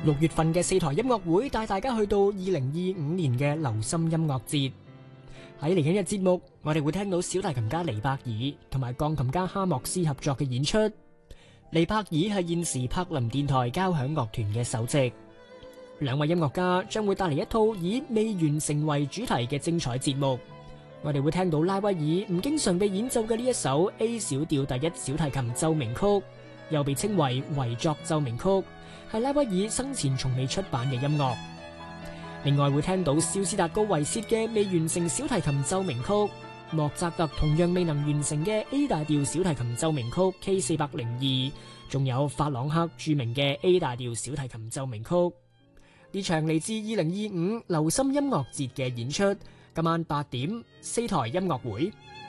6月份嘅4台音樂會帶大家去到2025年嘅流心音樂節。喺嚟緊嘅節目，我哋會聽到小提琴家尼伯爾同埋鋼琴家哈莫斯合作嘅演出。尼伯爾係現時柏林電台交響樂團嘅首席。兩位音樂家將會帶嚟一套以未完成為主題嘅精彩節目。我哋會聽到拉威爾唔經常被演奏嘅呢一首 A 小調第一小提琴奏鳴曲，又被稱為遺作奏鳴曲，係拉威爾生前從未出版嘅音樂。另外會聽到肖斯達高維切嘅未完成小提琴奏鳴曲，莫扎特同樣未能完成嘅 A 大調小提琴奏鳴曲 K402，仲有法朗克著名嘅 A 大調小提琴奏鳴曲。呢場嚟自2025流心音樂節嘅演出，今晚8點4台音樂會。